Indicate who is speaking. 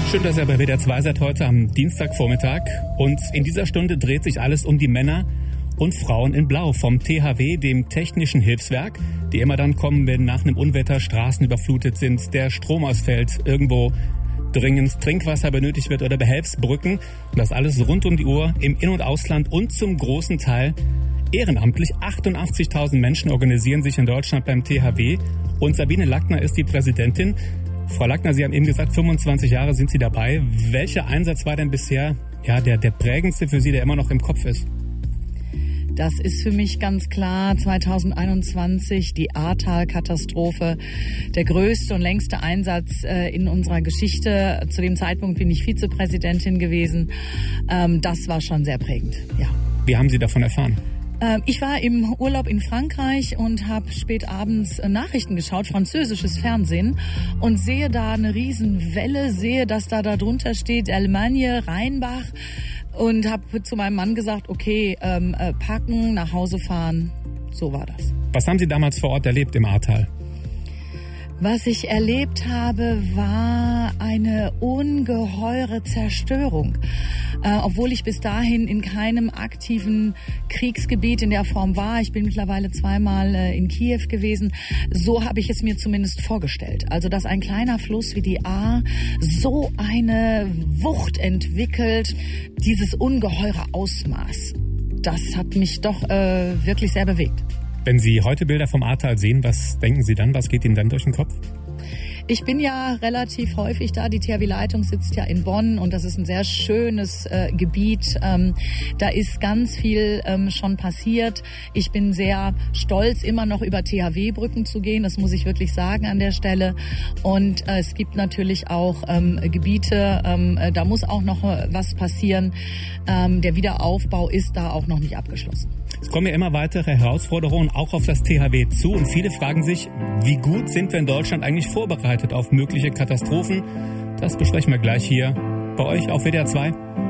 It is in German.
Speaker 1: Schön, dass ihr bei WDR 2 seid heute am Dienstagvormittag. Und in dieser Stunde dreht sich alles um die Männer und Frauen in Blau vom THW, dem Technischen Hilfswerk, die immer dann kommen, wenn nach einem Unwetter Straßen überflutet sind, der Strom ausfällt, irgendwo dringend Trinkwasser benötigt wird oder Behelfsbrücken. Und das alles rund um die Uhr im In- und Ausland und zum großen Teil ehrenamtlich. 88.000 Menschen organisieren sich in Deutschland beim THW. Und Sabine Lackner ist die Präsidentin. Frau Lackner, Sie haben eben gesagt, 25 Jahre sind Sie dabei. Welcher Einsatz war denn bisher der prägendste für Sie, der immer noch im Kopf ist?
Speaker 2: Das ist für mich ganz klar 2021 die Ahrtal-Katastrophe. Der größte und längste Einsatz in unserer Geschichte. Zu dem Zeitpunkt bin ich Vizepräsidentin gewesen. Das war schon sehr prägend, ja.
Speaker 1: Wie haben Sie davon erfahren?
Speaker 2: Ich war im Urlaub in Frankreich und habe spät abends Nachrichten geschaut, französisches Fernsehen, und sehe da eine Riesenwelle, sehe, dass da drunter steht Allemagne, Rheinbach, und habe zu meinem Mann gesagt, okay, packen, nach Hause fahren. So war das.
Speaker 1: Was haben Sie damals vor Ort erlebt im Ahrtal?
Speaker 2: Was ich erlebt habe, war eine ungeheure Zerstörung. Obwohl ich bis dahin in keinem aktiven Kriegsgebiet in der Form war. Ich bin mittlerweile zweimal in Kiew gewesen. So habe ich es mir zumindest vorgestellt. Also, dass ein kleiner Fluss wie die Ahr so eine Wucht entwickelt, dieses ungeheure Ausmaß, das hat mich doch wirklich sehr bewegt.
Speaker 1: Wenn Sie heute Bilder vom Ahrtal sehen, was denken Sie dann? Was geht Ihnen dann durch den Kopf?
Speaker 2: Ich bin ja relativ häufig da. Die THW-Leitung sitzt ja in Bonn und das ist ein sehr schönes Gebiet. Da ist ganz viel schon passiert. Ich bin sehr stolz, immer noch über THW-Brücken zu gehen. Das muss ich wirklich sagen an der Stelle. Und es gibt natürlich auch Gebiete, da muss auch noch was passieren. Der Wiederaufbau ist da auch noch nicht abgeschlossen.
Speaker 1: Es kommen ja immer weitere Herausforderungen auch auf das THW zu und viele fragen sich, wie gut sind wir in Deutschland eigentlich vorbereitet auf mögliche Katastrophen? Das besprechen wir gleich hier bei euch auf WDR 2.